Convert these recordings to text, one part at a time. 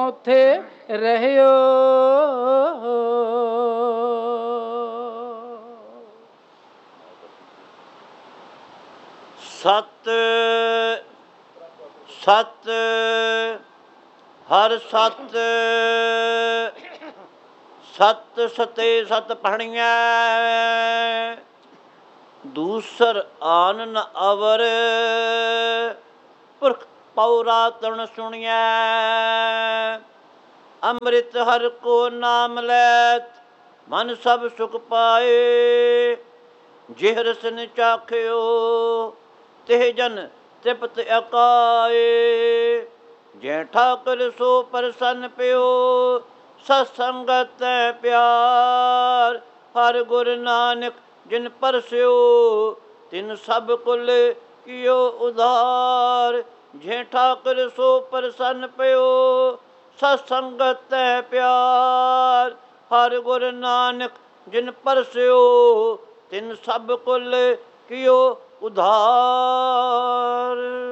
ਥੇ ਰਹਿਓ। ਸਤ ਸਤ ਹਰ ਸਤ ਸਤ ਸਤੇ ਸਤ ਪਹਣੀਐ ਦੂਸਰ ਆਨ ਨ ਅਵਰ ਪੁਰਖ ਪਉਰਾ ਤਣ ਸੁਣੀਐ ਅੰਮ੍ਰਿਤ ਹਰ ਕੋ ਨਾਮ ਲੈਤ ਮਨ ਸਭ ਸੁਖ ਪਾਏ ਜਿਹ ਰਸਨ ਚਾਖਿਓ ਤਿਹ ਜਨ ਤ੍ਰਿਪਤ ਅਕਾਏ ਜੈ ਠਾਕੁਰ ਸੋ ਪ੍ਰਸੰਨ ਪਿਓ ਸਤ ਸੰਗਤ ਪਿਆਰ ਹਰ ਗੁਰ ਨਾਨਕ ਜਿਨ ਪਰਸਿਓ ਤਿਨ ਸਭ ਕੁਲ ਕੀਓ ਉਧਾਰ ਜੇ ਠਾਕੁਰ ਸੋ ਪ੍ਰਸੰਨ ਪਿਓ ਸਤ ਸੰਗਤ ਪਿਆਰ ਹਰ ਗੁਰ ਨਾਨਕ ਜਿਨ ਪਰਸਿਓ ਤਿਨ ਸਭ ਕੁਲ ਕੀਓ ਉਧਾਰ।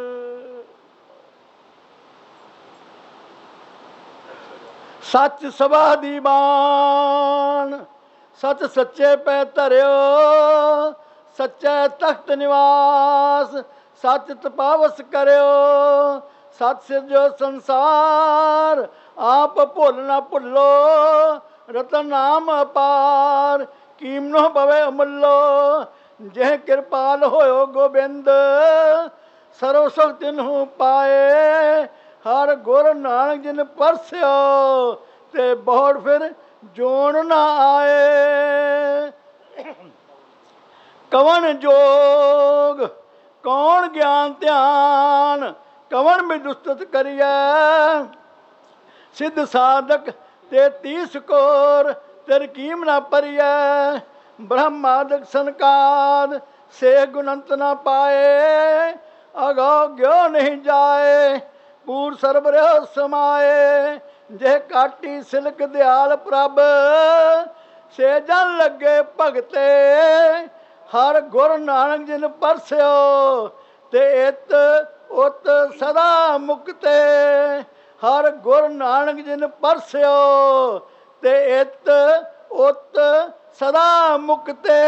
ਸੱਚ ਸਭਾ ਦੀ ਬਾਣ ਸੱਚ ਸੱਚੇ ਪੈ ਧਰਿਓ ਸੱਚੇ ਤਖਤ ਨਿਵਾਸ ਸੱਚ ਤਪਾਵਸ ਕਰਿਓ ਸੱਚ ਸਿਰਜੋ ਸੰਸਾਰ ਆਪ ਭੁੱਲ ਨਾ ਭੁੱਲੋ ਰਤਨ ਨਾਮ ਅਪਾਰ ਕੀਮਨੋ ਪਵੇ ਅਮੁੱਲੋ ਜੇ ਕਿਰਪਾਲ ਹੋਇਓ ਗੋਬਿੰਦ ਸਰਵ ਸੁਖ ਤਿਨਹੁ ਪਾਏ ਹਰ ਗੁਰ ਨਾਨਕ ਜਿਨ ਪਰਸਿਓ ਤੇ ਬਹੁੜ ਫਿਰ ਜੋਣ ਨਾ ਆਏ। ਕਵਣ ਜੋਗ ਕੌਣ ਗਿਆਨ ਧਿਆਨ ਕਵਣ ਮਿਦੁਸਤਤ ਕਰੀਐ ਸਿੱਧ ਸਾਧਕ ਤੇ 30 ਕੋਰ ਤਰਕੀਮ ਨਾ ਪਰੀਐ ਬ੍ਰਹਮਾਦਿਕ ਸੰਕਾਦ ਸੇ ਗੁਣੰਤ ਨਾ ਪਾਏ ਅਗੋ ਗਿਓ ਨਹੀਂ ਜਾਏ ਪੂਰ ਸਰਬ ਰਹਿ ਸਮਾਏ ਜੇ ਕਾਟੀ ਸਿਲਕ ਦਿਆਲ ਪ੍ਰਭ ਸੇ ਜਨ ਲੱਗੇ ਭਗਤੇ ਹਰ ਗੁਰ ਨਾਨਕ ਜਿਨ ਪਰਸਿਓ ਤੇ ਇਤ ਉਤ ਸਦਾ ਮੁਕਤੇ ਹਰ ਗੁਰ ਨਾਨਕ ਜਿਨ ਪਰਸਿਓ ਤੇ ਇਤ ਉਤ ਸਦਾ ਮੁਕਤੇ।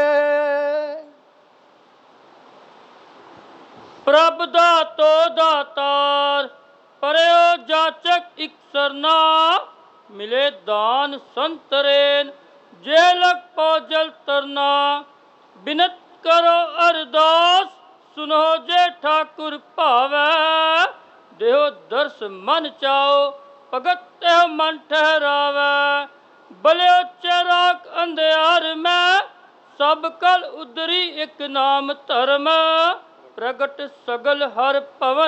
ਪ੍ਰਭ ਦਾਤੋ ਦਾਤਾਰ ਪਰਿਓ ਜਾਚਕ ਇਕ ਸਰਨਾ ਮਿਲੇ ਦਾਨ ਸੰਤਰੇਨ ਜੇ ਲਗ ਪੋ ਜਲ ਤਰਨਾ ਬਿਨਤ ਕਰੋ ਅਰਦਾਸ ਸੁਨੋ ਜੇ ਠਾਕੁਰ ਭਾਵੈ ਦੇਹੋ ਦਰਸ ਮਨ ਚਾਓ ਭਗਤ ਤੇ ਮਨ ਠਹਿਰਾਵੈ ਬਲਿਓ ਚਰਾਕ ਅੰਧਿਆਰ ਮੈਂ ਸਭ ਕਲ ਉਦਰੀ ਇੱਕ ਨਾਮ ਧਰਮ ਪ੍ਰਗਟ ਸਗਲ ਹਰ ਭਵਨ